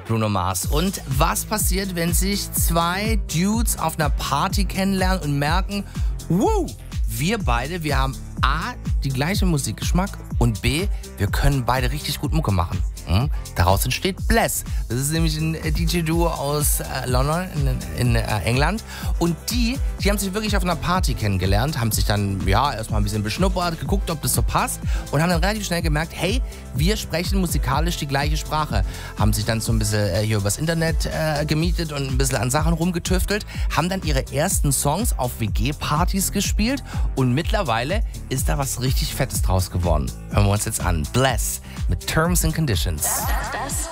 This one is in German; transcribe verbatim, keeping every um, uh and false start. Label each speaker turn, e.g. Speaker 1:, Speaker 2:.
Speaker 1: mit Bruno Mars. Und was passiert, wenn sich zwei Dudes auf einer Party kennenlernen und merken, wow, wir beide, wir haben A, die gleiche Musikgeschmack und B, wir können beide richtig gut Mucke machen. Hm? Daraus entsteht Bless. Das ist nämlich ein D J-Duo aus äh, London in, in äh, England. Und die, die haben sich wirklich auf einer Party kennengelernt, haben sich dann ja erstmal ein bisschen beschnuppert, geguckt, ob das so passt und haben dann relativ schnell gemerkt, hey, wir sprechen musikalisch die gleiche Sprache. Haben sich dann so ein bisschen äh, hier übers Internet äh, gemietet und ein bisschen an Sachen rumgetüftelt, haben dann ihre ersten Songs auf W G-Partys gespielt und mittlerweile ist da was richtig Fettes draus geworden. Hören wir uns jetzt an. Bless mit Terms and Conditions.
Speaker 2: Das